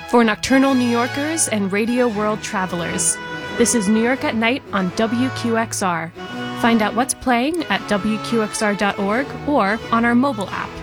For nocturnal New Yorkers and radio world travelers, this is New York at Night on WQXR. Find out what's playing at WQXR.org or on our mobile app.